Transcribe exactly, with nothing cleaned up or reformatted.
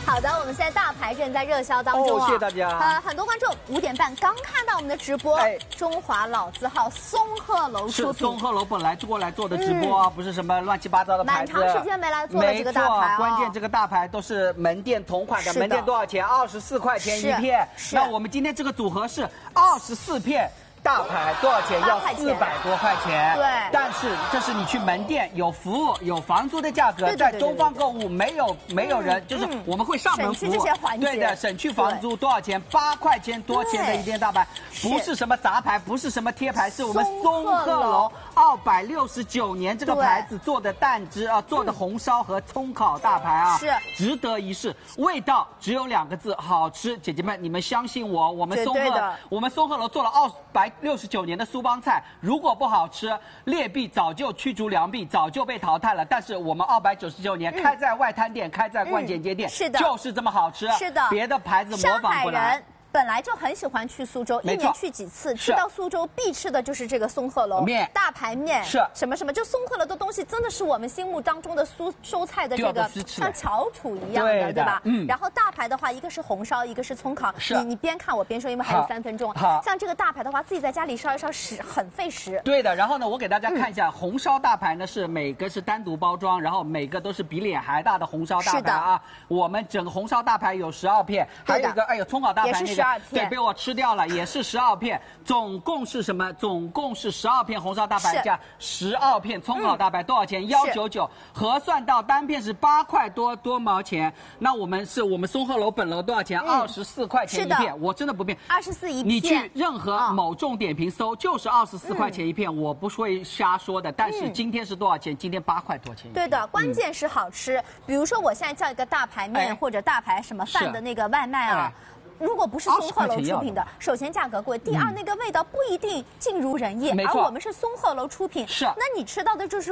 好的，我们现在大牌正在热销当中啊！ 哦，谢谢大家。 呃，很多观众五点半刚看到我们的直播，哎、中华老字号松鹤楼出品。 是松鹤楼本来过来做的直播啊，嗯、不是什么乱七八糟的牌子。 蛮长时间没来做了这个大牌、哦、 关键这个大牌都是门店同款的，门店多少钱？二十四块钱一片。那我们今天这个组合是二十四片。大牌多少钱？要四百多块钱。 对， 但是这是你去门店有服务有房租的价格，在东方购物没有没有人，就是我们会上门服务， 省去这些环节。 对的，省去房租多少钱？八块钱多钱的一片大牌，不是什么杂牌，不是什么贴牌，是我们松鹤楼二百六十九年这个牌子做的蛋汁啊，做的红烧和葱烤大牌啊， 是值得一试。味道只有两个字，好吃。姐姐们，你们相信我，我们松鹤我们松鹤楼做了二百。六十九年的苏帮菜，如果不好吃，劣币早就驱逐良币，早就被淘汰了。但是我们二百九十九年、嗯、开在外滩店，开在冠简街店、嗯， 是的， 就是这么好吃。 是的， 别的牌子模仿不来。 本来就很喜欢去苏州，一年去几次，去到苏州必吃的就是这个松鹤楼面大排面， 是什么什么，就松鹤楼的东西真的是我们心目当中的苏收菜的这个像翘楚一样的， 对, 对吧？嗯。然后大排的话，一个是红烧，一个是葱烤。你你边看我边说，因为还有三分钟。好，像这个大排的话，自己在家里烧一烧时很费时。 对的。然后呢，我给大家看一下、嗯、红烧大排呢，是每个是单独包装，然后每个都是比脸还大的红烧大排啊。我们整个红烧大排有十二片，还有一个哎呦葱烤大排那个也是十二片， 对，被我吃掉了，也是十二片，总共是什么？总共是十二片红烧大排加十二片葱烤大排，多少钱？幺九九，核算到单片是八块多多毛钱。那我们是我们松鹤楼本楼多少钱？二十四块钱一片，我真的不骗。 二十四一片， 你去任何某众点评搜，就是二十四块钱一片，我不会瞎说的。但是今天是多少钱？今天八块多钱一片。 对的，关键是好吃。比如说我现在叫一个大排面或者大排什么饭的那个外卖啊。如果不是松鹤楼出品的，首先价格贵，第二那个味道不一定尽如人意，而我们是松鹤楼出品， 是， 那你吃到的就是